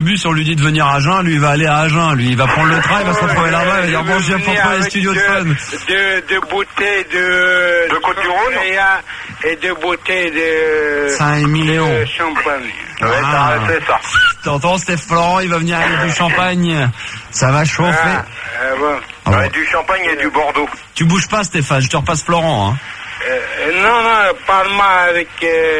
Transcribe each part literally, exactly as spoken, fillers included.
bus, on lui dit de venir à Agen, lui il va aller à Agen, lui il va prendre le train, il va se retrouver là-bas, il va dire bon je viens pour trouver les studios de fun. De, de bouteilles de... De Côte-du-Rhône et de bouteilles de... Saint-Émilion. De champagne. Ouais, Ah. c'est ça. T'entends, Steph Florent, il va venir avec du champagne. Ça va chauffer. Ah, euh, bon. Ah Ouais, bon. du champagne et du Bordeaux. Tu bouges pas, Stéphane, je te repasse Florent. Hein. Euh, non, non, parle-moi avec...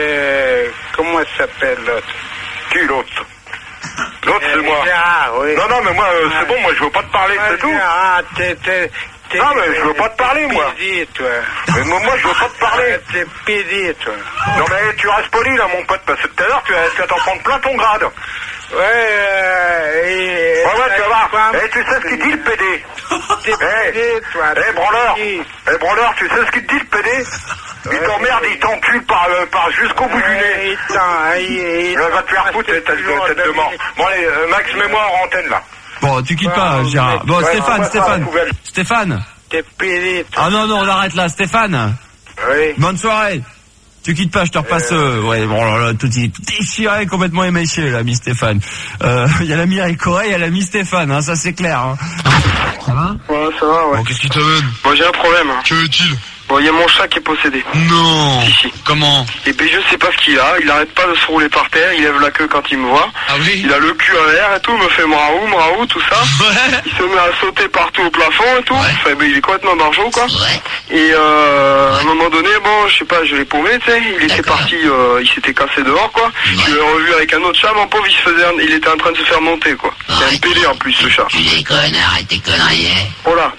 Euh, comment ça s'appelle l'autre? Qui l'autre? L'autre, c'est Euh, moi. Gérard, oui. Non, non, mais moi, euh, c'est bon, moi, je veux pas te parler, Ah, c'est tout. Gérard, t'es... t'es t'es- Non, mais je veux pas te parler, moi. Pédé, toi. Mais moi, moi, je veux pas te parler. Ah, T'es pédé, toi. Non, mais tu restes poli, là, mon pote, parce que tout à l'heure, tu vas, tu vas t'en prendre plein ton grade. Ouais, euh... Et, Ouais, ouais, tu vas voir. Eh, tu sais ce qu'il dit, le pédé? T'es Eh, pédé, toi. eh, branleur. Pédé. Eh, branleur, tu sais ce qu'il te dit, le pédé? Il t'emmerde, il t'encule par, euh, par jusqu'au bout du nez. Ouais, attends, il- il- Il va te faire foutre, tête de, tête de mort. Bon, allez, euh, Max, mets-moi en antenne, là. Bon, tu quittes Ouais, pas, ouais, Gérard. Bon, ouais, Stéphane, ouais, Stéphane. ouais, poubelle. Stéphane. T'es pédé, toi. Ah non, non, on arrête là, Stéphane. Oui. Bonne soirée. Tu quittes pas, je te repasse. Euh... Ouais, bon, là, là, tout est déchiré, complètement éméché, l'ami Stéphane. Euh, il y a l'ami Ricoré, il y a l'ami Stéphane, hein, ça c'est clair. Hein. Ça va? Ouais, ça va, ouais. Bon, qu'est-ce qui t'amène? Bon, j'ai un problème. Hein. Que veut-il? Bon, il y a mon chat qui est possédé. Non. Si, si. Comment? Et puis, je sais pas ce qu'il a. Il arrête pas de se rouler par terre. Il lève la queue quand il me voit. Ah oui? Il a le cul à l'air et tout. Il me fait mraou, mraou, tout ça. Ouais. Il se met à sauter partout au plafond et tout. Ouais. Enfin, ben, il est complètement barjot, quoi. Ouais. Et euh, à un moment donné, bon, je sais pas, je l'ai paumé, tu sais. Il était D'accord. parti, euh, il s'était cassé dehors, quoi. Ouais. Je l'ai revu avec un autre chat. Mon pauvre, il se faisait, un- il était en train de se faire monter, quoi. C'est un Arrête. pédé en plus, ce chat. Tu déconnes, arrête tes conneries. hein. Oh là.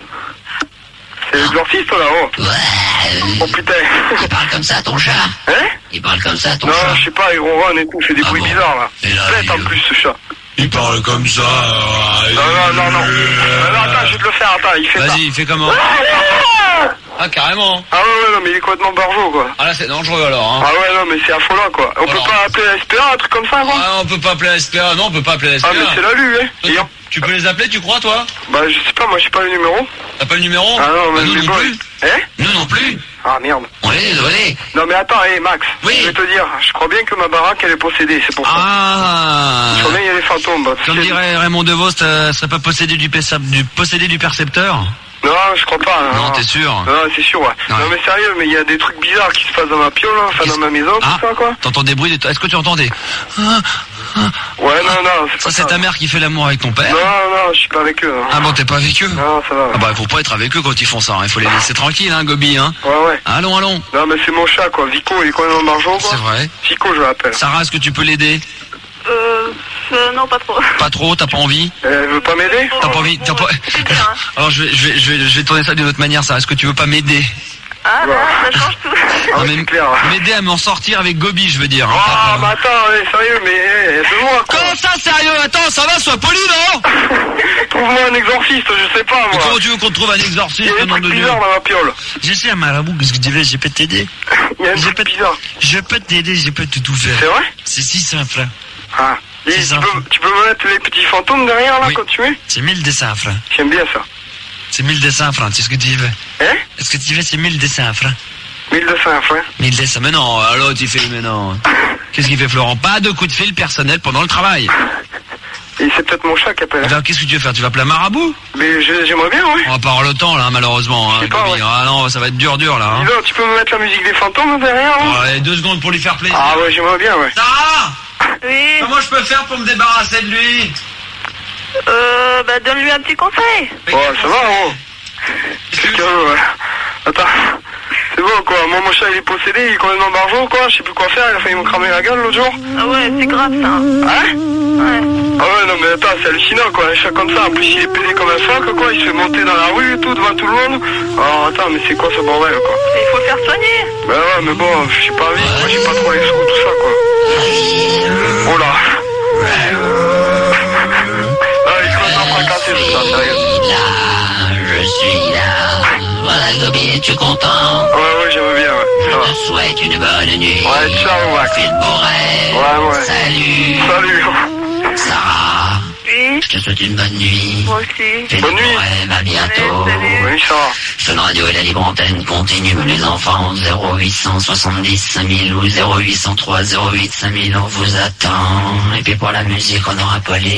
C'est l'exorciste, là, oh. Ouais. euh, Oh putain. Il parle comme ça, ton chat? Hein? Il parle comme ça, ton Non, chat? je sais pas, il ronronne et tout, il fait des Ah bruits bon. bizarres, là. Et là, Bête en il- plus, ce chat. Il parle comme ça. Non, non, non, non. Non, non, attends, je vais te le faire, attends, il fait ça. Vas-y, fais comment? Ah, carrément. Ah ouais, ouais, non, mais il est complètement barjot, quoi. Ah là, c'est dangereux alors. Hein. Ah ouais, non, mais c'est affolant, quoi. On peut Alors. pas appeler la S P A, un truc comme ça, quoi? Ah, on peut pas appeler la S P A. Non, on peut pas appeler la S P A. Ah, mais c'est la lue, hein. Toi, Et tu, on- tu peux les appeler, tu crois, toi? Bah, je sais pas, moi, j'ai pas le numéro. T'as pas le numéro? Ah non, Bah, mais nous c'est non bon. plus. Hein? Nous non plus. Ah, merde. On est désolé. Non, mais attends, hé, Max. Oui. Je vais te dire, je crois bien que ma baraque, elle est possédée, c'est pour ça. Ah. Je crois bien qu'il y a des fantômes. Bah, Comme c'est- dirait Raymond DeVos, euh, serait pas possédé du, percep- du possédé du percepteur? Non, je crois pas. Non, t'es sûr? Non, c'est sûr, ouais. Ouais. Non, mais sérieux, mais il y a des trucs bizarres qui se passent dans ma piole, hein, enfin, Qu'est-ce- dans ma maison, Ah, tout ça, quoi. t'entends des bruits de... Est-ce que tu entends des... Ah, Ouais, non, non, c'est ça, pas c'est ça. ta mère qui fait l'amour avec ton père? Non, non, je suis pas avec eux. hein. Ah bon, t'es pas avec eux? Non, ça va. Ah bah, faut pas être avec eux quand ils font ça, hein. Il faut les laisser tranquilles, hein, Gobi, hein. Ouais, ouais. Allons, allons. Non, mais c'est mon chat, quoi. Vico, il est quand même en margeau, quoi. C'est vrai. Vico, je l'appelle. Sarah, est-ce que tu peux l'aider? Euh, euh, non, pas trop. Pas trop, t'as pas envie? Elle veut pas m'aider? T'as pas envie? T'as pas... C'est bien, hein. Alors, je vais, je vais, je vais, je vais tourner ça d'une autre manière, Sarah. Est-ce que tu veux pas m'aider? Ah, là, ça change tout. Ah, Non, ouais, mais c'est clair. m'aider à m'en sortir avec Gobi, je veux dire. hein. Ah, bah attends, ouais, sérieux, mais eh, aide-moi, quoi. Comment ça, sérieux? Attends, ça va, sois poli, non? Trouve-moi un exorciste, je sais pas, Mais moi. comment tu veux qu'on te trouve un Il y exorciste, a des nom trucs de Dieu? bizarres dans ma piole. Je sais, un marabout, qu'est-ce que tu veux? Je peux t'aider. Il y a des J'ai trucs pas- bizarres. Je peux t'aider, je peux te tout C'est faire. vrai? C'est si simple. Ah. Et C'est tu ça. peux, tu peux me mettre les petits fantômes derrière, là, Oui. quand tu mets? C'est mille deux cents francs. J'aime bien ça. C'est mille deux cents francs, c'est ce que tu veux. Hein? Est-ce que tu veux, c'est mille deux cents francs? mille deux cents francs. mille deux cents, mais non, alors tu fais, mais non. Qu'est-ce qu'il fait, Florent? Pas de coup de fil personnel pendant le travail. Et c'est peut-être mon chat qui appelle. hein. Alors, qu'est-ce que tu veux faire? Tu vas appeler un marabout? Mais je- j'aimerais bien, oui. On va pas avoir le temps, là, malheureusement. Hein, Je sais pas, Gobi. ouais. Ah non, ça va être dur, dur, là. Hein. Dis donc, tu peux me mettre la musique des fantômes derrière, là? Bon, allez, deux secondes pour lui faire plaisir. Ah ouais, j'aimerais bien, ouais. Sarah! Oui. Comment je peux faire pour me débarrasser de lui? Euh, bah, donne-lui un petit conseil. Mais Ouais, quel ça va, conseil? oh. C'est calme, ouais. Attends. C'est bon, quoi. Moi, mon chat, il est possédé, il est complètement barjot, quoi. Je sais plus quoi faire, il a failli me cramer la gueule l'autre jour. Ah ouais, c'est grave, ça. Hein? Ouais. Ah ouais, non, mais attends, c'est hallucinant, quoi. Un chat comme ça, en plus, il est pédé comme un phoque, quoi. Il se fait monter dans la rue et tout, devant tout le monde. Alors, attends, mais c'est quoi ce bordel, quoi? Il faut le faire soigner. Ben ouais, mais bon, j'ai pas envie, moi, j'ai pas trop les sous, tout ça, quoi. Oh là. Ah, il est complètement fracassé, tout ça, sérieux. Là, je suis là. Voilà, Gobi, es-tu content? Ouais, ouais, j'aime bien, ouais. Ça Je va. te souhaite une bonne nuit. Ouais, ciao, Max. Fais de beaux rêves. Ouais, ouais. Salut. Salut. Sarah, Oui. je te souhaite une bonne nuit. Moi aussi. Fais de Bonne beaux nuit. rêves, à bientôt. Allez, salut. Oui, ça va. Sun Radio et la libre antenne continue, les enfants. zéro huit cent soixante-dix cinq mille ou zéro huit cent trois zéro huit cinq mille, on vous attend. Et puis pour la musique, on aura Pauline.